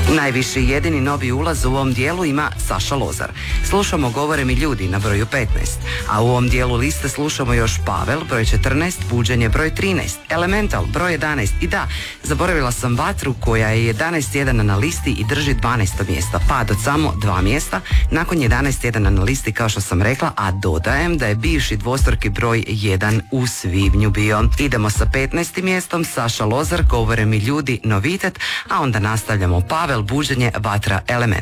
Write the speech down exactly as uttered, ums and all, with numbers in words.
Najviši i jedini novi ulaz u ovom dijelu ima Saša Lozar. Slušamo Govore mi ljudi na broju petnaest, a u ovom dijelu liste slušamo još Pavel, broj četrnaest, Buđenje, broj trinaest, Elemental, broj jedanaest i da, zaboravila sam Vatru koja je jedanaest jedan na listi i drži dvanaesto mjesto, pad od samo dva mjesta, nakon jedanaest jedan na listi kao što sam rekla, a dodajem da je bivši dvostruki broj jedan u svibnju bio. Idemo sa petnaestim mjestom, Saša Lozar, Govore mi ljudi, novitet, a onda nastavljamo Pavel, Buđenje, Vatra, Element.